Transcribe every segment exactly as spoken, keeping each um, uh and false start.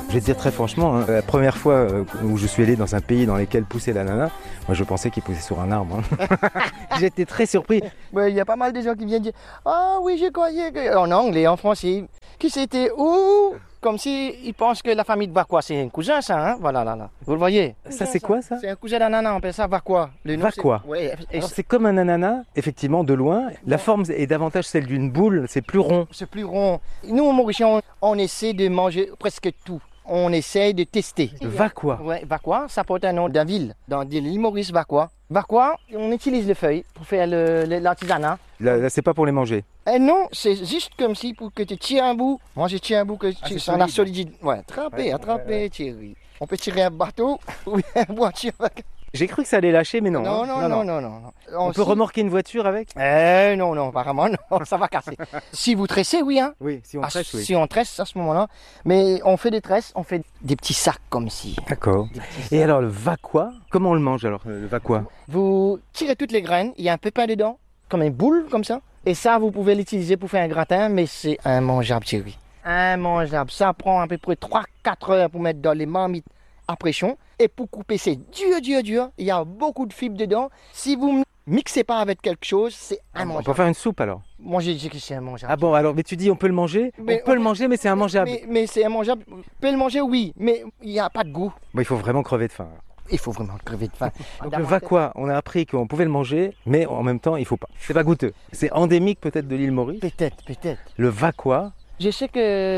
Je vais te dire très franchement, hein, la première fois euh, où je suis allé dans un pays dans lequel poussait l'ananas, moi je pensais qu'il poussait sur un arbre. Hein. J'étais très surpris. Il y a pas mal de gens qui viennent dire « Ah oui, je croyais que... » En anglais, en français, que c'était où? Comme s'ils pensent que la famille de Vacquois, c'est un cousin, ça, hein? Voilà, là, là. Vous le voyez? Ça, c'est quoi, ça? C'est un cousin d'ananas, on appelle ça Vacquois. Le nom, Vacquois. c'est... Ouais, Alors, c'est comme un ananas, effectivement, de loin. La forme est davantage celle d'une boule, c'est plus rond. C'est plus rond. Nous, au Mauritius, on, on essaie de manger presque tout. On essaie de tester. Vacquois. Ouais, Vacquois, ça porte un nom d'une ville, dans l'île Maurice, Vacquois. Vacquois, on utilise les feuilles pour faire le, le, l'artisanat. Là, là, c'est pas pour les manger. Eh non, c'est juste comme si pour que tu tires un bout. Moi, je tire un bout que ah, tu sens la solidité. Ouais, attraper, ouais, attraper, ouais, ouais. Thierry. On peut tirer un bateau ou une voiture avec. J'ai cru que ça allait lâcher, mais non. Non, hein. non, non, non, non, non. On, on peut si... remorquer une voiture avec? Eh non, non, apparemment, non, ça va casser. Si vous tressez, oui, hein. Oui, si on tresse, ah, oui. Si on tresse à ce moment-là. Mais on fait des tresses, on fait des petits sacs comme ci. D'accord. Et alors, le Vacquois, comment on le mange alors, le Vacquois? Vous tirez toutes les graines, il y a un pépin dedans, comme une boule, comme ça. Et ça, vous pouvez l'utiliser pour faire un gratin, mais c'est immangeable, Thierry. Immangeable. Ça prend à peu près trois à quatre heures pour mettre dans les marmites à pression. Et pour couper, c'est dur, dur, dur. Il y a beaucoup de fibres dedans. Si vous ne mixez pas avec quelque chose, c'est immangeable. On peut faire une soupe alors? Moi, j'ai dit que c'est immangeable. Ah bon, alors, mais tu dis on peut le manger? mais On peut on... le manger, mais c'est immangeable. Mais, mais c'est immangeable. On peut le manger, oui, mais il n'y a pas de goût. Bon, il faut vraiment crever de faim. Il faut vraiment crever de faim. Donc le Vacquois, on a appris qu'on pouvait le manger, mais en même temps, il ne faut pas. C'est pas goûteux. C'est endémique peut-être de l'île Maurice? Peut-être, peut-être. Le Vacquois. Je sais que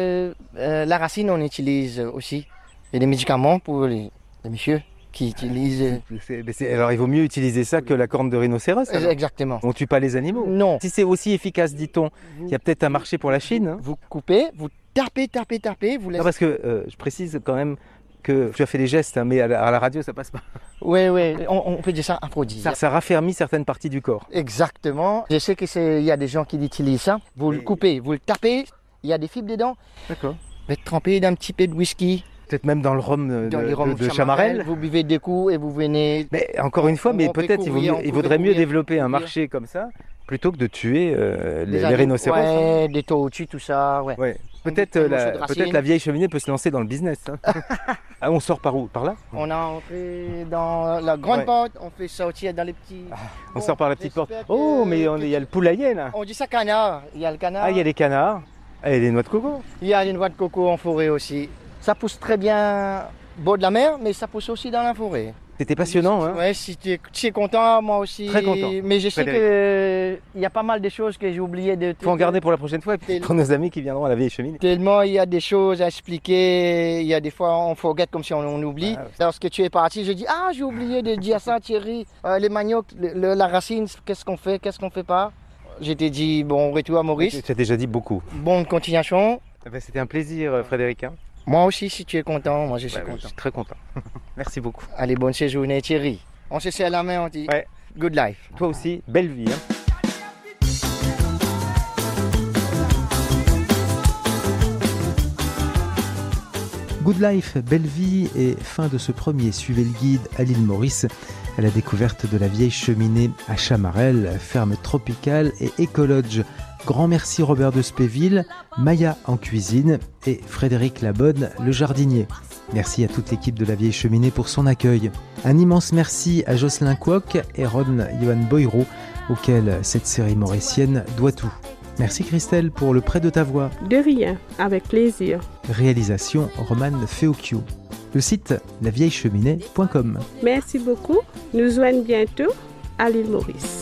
euh, la racine, on utilise aussi. Il y a des médicaments pour les, les messieurs qui utilisent... C'est, c'est, alors il vaut mieux utiliser ça que la corne de rhinocéros. Alors. Exactement. On ne tue pas les animaux. Non. Si c'est aussi efficace, dit-on, il y a peut-être un marché pour la Chine. Hein. Vous coupez, vous tapez, tapez, tapez. Vous laissez... Non, parce que euh, je précise quand même que tu as fait des gestes, hein, mais à la, à la radio, ça passe pas. Oui, oui, on, on peut dire ça aphrodisiaque. Ça, ça raffermit certaines parties du corps. Exactement. Je sais qu'il y a des gens qui utilisent ça. Vous Et... le coupez, vous le tapez, il y a des fibres dedans. D'accord. Vous êtes trempé d'un petit peu de whisky. Peut-être même dans le rhum de, dans les rhum de, de Chamarel. Chamarel. Vous buvez des coups et vous venez... Mais encore une fois, mais peut-être il, vaut mieux, il vaudrait mieux développer un marché comme ça plutôt que de tuer euh, les, les rhinocéros. Ouais, des tortues, tout ça. Ouais. Ouais. Peut-être la, peut-être la vieille cheminée peut se lancer dans le business. Hein. Ah, on sort par où? Par là? On a entré dans la grande ouais. porte, on fait sortir dans les petits... Ah, on bon, sort par la petite porte. Oh, mais il y a le poulailler là. On dit ça canard, il y a le canard. Ah, il y a les canards. Ah, il y a les noix de coco. Il y a les noix de coco en forêt aussi. Ça pousse très bien au bord de la mer, mais ça pousse aussi dans la forêt. C'était passionnant, hein? Ouais, si tu es, tu es content, moi aussi. Très content. Mais je sais qu'il y a pas mal de choses que j'ai oublié de... Il faut en garder pour la prochaine fois, et puis pour nos amis qui viendront à la vieille cheminée. Tellement il y a des choses à expliquer, il y a des fois on forget comme si on, on oublie. Ah, lorsque tu es parti, je dis, ah, j'ai oublié de dire ça, Thierry. Euh, les maniocs, le, le, la racine, qu'est-ce qu'on fait, qu'est-ce qu'on fait pas? Je t'ai dit, bon, retour à Maurice. Tu as déjà dit beaucoup. Bonne continuation. Ben, c'était un plaisir, Frédéric. Hein. Moi aussi, si tu es content, moi je suis ouais, content. Je suis très content. Merci beaucoup. Allez, bonne séjournée, Thierry. On se serre la main, on dit ouais. Good life. Toi aussi, belle vie. Hein. Good life, belle vie et fin de ce premier Suivez le guide à l'île Maurice à la découverte de la vieille cheminée à Chamarel, ferme tropicale et écologe. Grand merci Robert de Spéville, Maya en cuisine et Frédéric Labonne, le jardinier. Merci à toute l'équipe de la Vieille Cheminée pour son accueil. Un immense merci à Jocelyn Kwok et Ron Johan Boyro, auquel cette série mauricienne doit tout. Merci Christelle pour le prêt de ta voix. De rien, avec plaisir. Réalisation Romane Feocchio. Le site la vieille cheminée point com. Merci beaucoup. Nous joignons bientôt à l'île Maurice.